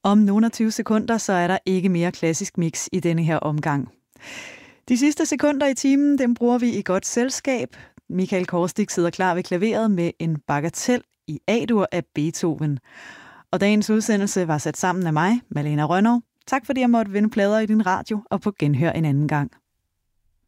Om nogle af 20 sekunder, så er der ikke mere klassisk mix i denne her omgang. De sidste sekunder i timen, dem bruger vi i godt selskab. Michael Korsdik sidder klar ved klaveret med en bagatel i A-dur af Beethoven. Og dagens udsendelse var sat sammen af mig, Malena Rønnow. Tak fordi jeg måtte vinde plader i din radio, og på genhør en anden gang.